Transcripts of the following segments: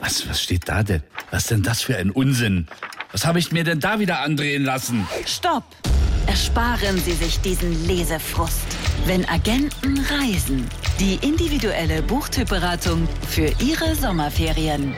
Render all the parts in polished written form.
Was steht da denn? Was ist denn das für ein Unsinn? Was habe ich mir denn da wieder andrehen lassen? Stopp! Ersparen Sie sich diesen Lesefrust. Wenn Agenten reisen. Die individuelle Buchtypberatung für Ihre Sommerferien.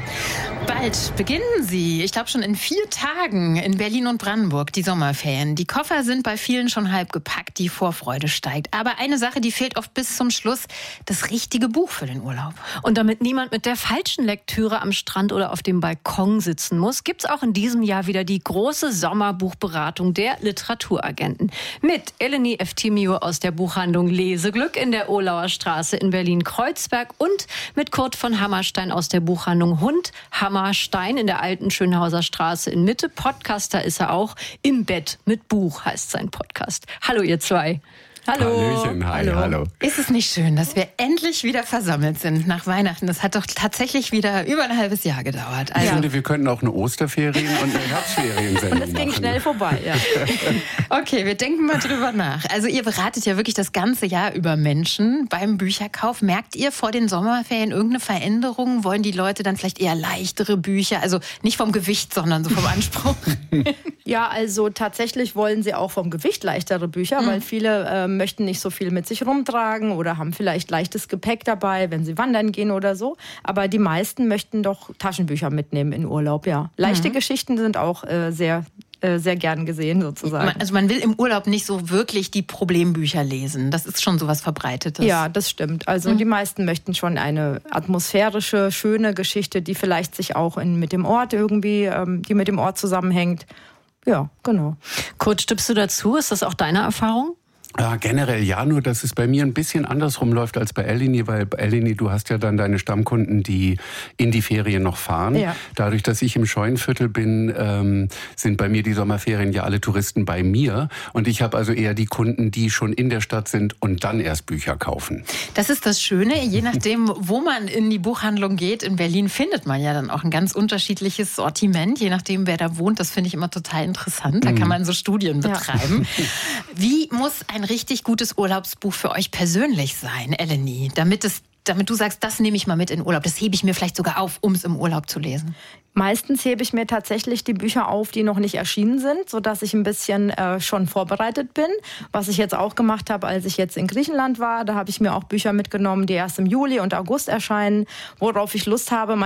Bald beginnen sie, ich glaube schon in 4 Tagen in Berlin und Brandenburg, die Sommerferien. Die Koffer sind bei vielen schon halb gepackt, die Vorfreude steigt. Aber eine Sache, die fehlt oft bis zum Schluss, das richtige Buch für den Urlaub. Und damit niemand mit der falschen Lektüre am Strand oder auf dem Balkon sitzen muss, gibt's auch in diesem Jahr wieder die große Sommerbuchberatung der Literaturagenten. Mit Eleni Eftimio aus der Buchhandlung Leseglück in der Ohlauer Straße in Berlin-Kreuzberg und mit Kurt von Hammerstein aus der Buchhandlung Hund Hammerstein in der alten Schönhauser Straße in Mitte. Podcaster ist er auch. Im Bett mit Buch heißt sein Podcast. Hallo ihr zwei. Hallo. Hallöchen, hi, hallo. Ist es nicht schön, dass wir endlich wieder versammelt sind nach Weihnachten? Das hat doch tatsächlich wieder über ein halbes Jahr gedauert. Ich finde, wir könnten auch eine Osterferien und eine Herbstferiensendung machen. Das ging schnell vorbei, ja. Okay, wir denken mal drüber nach. Also ihr beratet ja wirklich das ganze Jahr über Menschen beim Bücherkauf. Merkt ihr vor den Sommerferien irgendeine Veränderung? Wollen die Leute dann vielleicht eher leichtere Bücher? Also nicht vom Gewicht, sondern so vom Anspruch. Ja, also tatsächlich wollen sie auch vom Gewicht leichtere Bücher, weil viele möchten nicht so viel mit sich rumtragen oder haben vielleicht leichtes Gepäck dabei, wenn sie wandern gehen oder so. Aber die meisten möchten doch Taschenbücher mitnehmen in Urlaub, ja. Leichte Geschichten sind auch sehr gern gesehen sozusagen. Also man will im Urlaub nicht so wirklich die Problembücher lesen. Das ist schon sowas Verbreitetes. Ja, das stimmt. Also die meisten möchten schon eine atmosphärische, schöne Geschichte, die vielleicht sich auch mit dem Ort irgendwie, die mit dem Ort zusammenhängt. Ja, genau. Kurt, stimmst du dazu? Ist das auch deine Erfahrung? Ja, generell ja, nur dass es bei mir ein bisschen andersrum läuft als bei Eleni, weil Eleni, du hast ja dann deine Stammkunden, die in die Ferien noch fahren. Ja. Dadurch, dass ich im Scheunenviertel bin, sind bei mir die Sommerferien ja alle Touristen bei mir. Und ich habe also eher die Kunden, die schon in der Stadt sind und dann erst Bücher kaufen. Das ist das Schöne, je nachdem, wo man in die Buchhandlung geht. In Berlin findet man ja dann auch ein ganz unterschiedliches Sortiment, je nachdem, wer da wohnt. Das finde ich immer total interessant. Da kann man so Studien betreiben. Ja. Wie muss ein richtig gutes Urlaubsbuch für euch persönlich sein, Eleni? Damit du sagst, das nehme ich mal mit in Urlaub. Das hebe ich mir vielleicht sogar auf, um es im Urlaub zu lesen. Meistens hebe ich mir tatsächlich die Bücher auf, die noch nicht erschienen sind, sodass ich ein bisschen schon vorbereitet bin. Was ich jetzt auch gemacht habe, als ich jetzt in Griechenland war, da habe ich mir auch Bücher mitgenommen, die erst im Juli und August erscheinen, worauf ich Lust habe.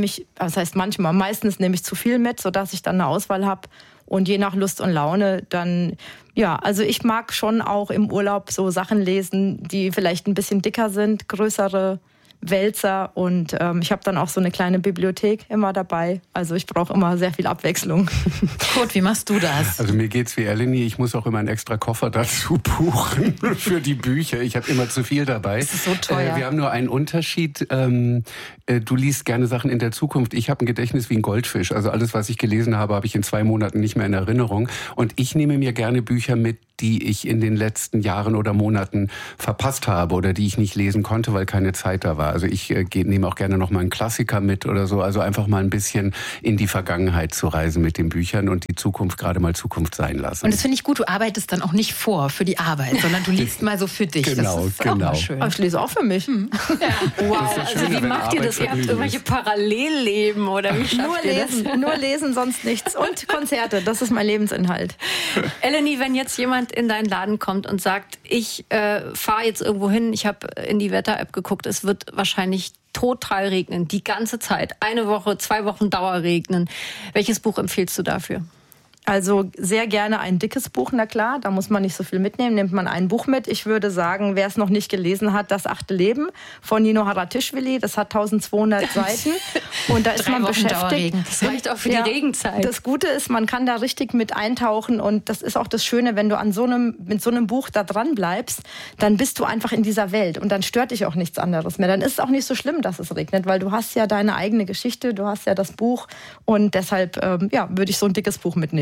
Meistens nehme ich zu viel mit, sodass ich dann eine Auswahl habe. Und je nach Lust und Laune dann, ja, also ich mag schon auch im Urlaub so Sachen lesen, die vielleicht ein bisschen dicker sind, größere Wälzer und ich habe dann auch so eine kleine Bibliothek immer dabei. Also ich brauche immer sehr viel Abwechslung. Kurt, wie machst du das? Also mir geht's wie Eleni, ich muss auch immer einen extra Koffer dazu buchen für die Bücher. Ich habe immer zu viel dabei. Das ist so teuer. Wir haben nur einen Unterschied. Du liest gerne Sachen in der Zukunft. Ich habe ein Gedächtnis wie ein Goldfisch. Also alles, was ich gelesen habe, habe ich in 2 Monaten nicht mehr in Erinnerung. Und ich nehme mir gerne Bücher mit, die ich in den letzten Jahren oder Monaten verpasst habe oder die ich nicht lesen konnte, weil keine Zeit da war. Also ich nehme auch gerne noch mal einen Klassiker mit oder so. Also einfach mal ein bisschen in die Vergangenheit zu reisen mit den Büchern und die Zukunft gerade mal Zukunft sein lassen. Und das finde ich gut, du arbeitest dann auch nicht vor für die Arbeit, sondern du liest mal so für dich. Genau, das ist auch mal schön. Aber ich lese auch für mich. Ja. Wow, also wie macht ihr das? Ihr habt irgendwelche Parallelleben oder wie schafft ihr das? Nur lesen, sonst nichts. Und Konzerte, das ist mein Lebensinhalt. Eleni, wenn jetzt jemand in deinen Laden kommt und sagt, ich fahre jetzt irgendwo hin, ich habe in die Wetter-App geguckt, es wird wahrscheinlich total regnen, die ganze Zeit, 1 Woche, 2 Wochen Dauerregnen. Welches Buch empfiehlst du dafür? Also sehr gerne ein dickes Buch, na klar, da muss man nicht so viel mitnehmen, nimmt man ein Buch mit. Ich würde sagen, wer es noch nicht gelesen hat, Das 8. Leben von Nino Haratischvili, das hat 1200 Seiten und da ist man beschäftigt. Das reicht auch für die Regenzeit. Das Gute ist, man kann da richtig mit eintauchen und das ist auch das Schöne, wenn du mit so einem Buch da dran bleibst, dann bist du einfach in dieser Welt und dann stört dich auch nichts anderes mehr. Dann ist es auch nicht so schlimm, dass es regnet, weil du hast ja deine eigene Geschichte, du hast ja das Buch und deshalb würde ich so ein dickes Buch mitnehmen.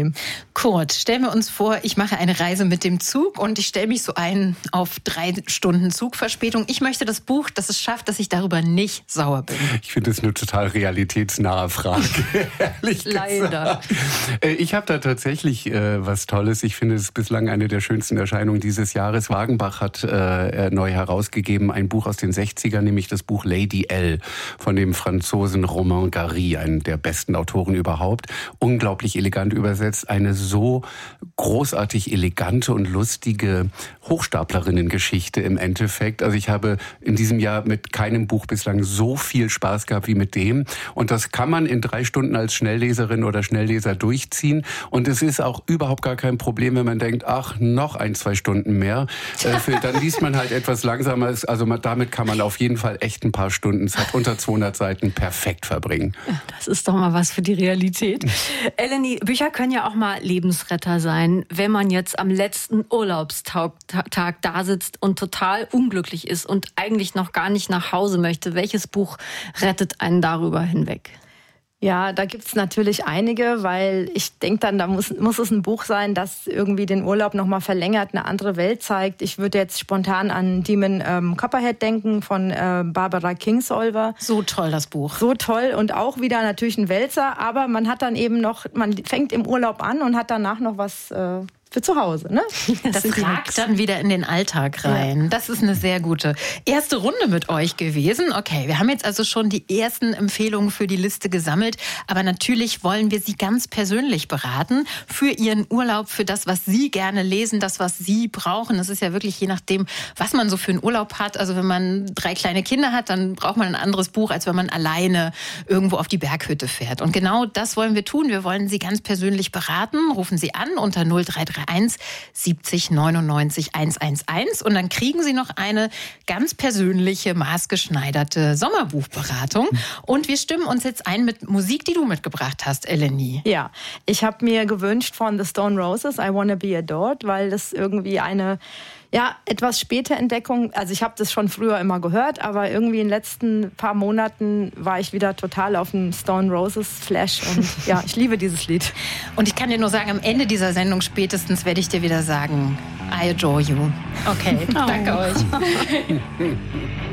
schreiben. Kurt, stellen wir uns vor, ich mache eine Reise mit dem Zug und ich stelle mich so ein auf 3 Stunden Zugverspätung. Ich möchte das Buch, das es schafft, dass ich darüber nicht sauer bin. Ich finde das eine total realitätsnahe Frage, ehrlich Leider. gesagt. Ich habe da tatsächlich was Tolles. Ich finde, es ist bislang eine der schönsten Erscheinungen dieses Jahres. Wagenbach hat neu herausgegeben ein Buch aus den 60ern, nämlich das Buch Lady L. von dem Franzosen Romain Gary, einem der besten Autoren überhaupt. Unglaublich elegant übersetzt. Eine so großartig elegante und lustige Hochstaplerinnen-Geschichte im Endeffekt. Also ich habe in diesem Jahr mit keinem Buch bislang so viel Spaß gehabt wie mit dem. Und das kann man in 3 Stunden als Schnellleserin oder Schnellleser durchziehen. Und es ist auch überhaupt gar kein Problem, wenn man denkt, ach, noch 1-2 Stunden mehr. Dann liest man halt etwas langsamer. Also damit kann man auf jeden Fall echt ein paar Stunden, es hat unter 200 Seiten, perfekt verbringen. Das ist doch mal was für die Realität. Eleni, Bücher können ja auch mal Lebensretter sein. Wenn man jetzt am letzten Urlaubstag da sitzt und total unglücklich ist und eigentlich noch gar nicht nach Hause möchte, welches Buch rettet einen darüber hinweg? Ja, da gibt's natürlich einige, weil ich denke dann, da muss es ein Buch sein, das irgendwie den Urlaub nochmal verlängert, eine andere Welt zeigt. Ich würde jetzt spontan an Demon Copperhead denken von Barbara Kingsolver. So toll, das Buch. So toll und auch wieder natürlich ein Wälzer, aber man hat dann eben noch, man fängt im Urlaub an und hat danach noch was für zu Hause, ne? Das ragt dann wieder in den Alltag rein. Ja. Das ist eine sehr gute erste Runde mit euch gewesen. Okay, wir haben jetzt also schon die ersten Empfehlungen für die Liste gesammelt. Aber natürlich wollen wir Sie ganz persönlich beraten für Ihren Urlaub, für das, was Sie gerne lesen, das, was Sie brauchen. Das ist ja wirklich je nachdem, was man so für einen Urlaub hat. Also wenn man 3 kleine Kinder hat, dann braucht man ein anderes Buch, als wenn man alleine irgendwo auf die Berghütte fährt. Und genau das wollen wir tun. Wir wollen Sie ganz persönlich beraten. Rufen Sie an unter 0331 70 99 111 und dann kriegen Sie noch eine ganz persönliche, maßgeschneiderte Sommerbuchberatung. Und wir stimmen uns jetzt ein mit Musik, die du mitgebracht hast, Eleni. Ja, ich habe mir gewünscht von The Stone Roses, I Wanna Be Adored, weil das irgendwie eine etwas späte Entdeckung, also ich habe das schon früher immer gehört, aber irgendwie in den letzten paar Monaten war ich wieder total auf den Stone Roses Flash und ja, ich liebe dieses Lied. Und ich kann dir nur sagen, am Ende dieser Sendung spätestens werde ich dir wieder sagen, I adore you. Okay, danke euch.